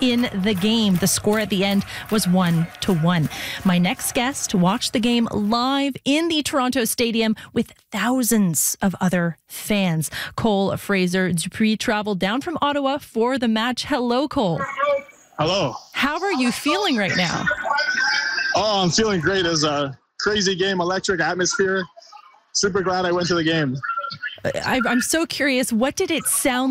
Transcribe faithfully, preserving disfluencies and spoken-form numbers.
in the game. The score at the end was one to one. My next guest watched the game live in the Toronto Stadium with thousands of other fans. Cole Fraser Dupuis traveled down from Ottawa for the match. Hello, Cole. Hello. How are you feeling right now? Oh, I'm feeling great. It was a crazy game, electric atmosphere. Super glad I went to the game. I, I'm so curious. What did it sound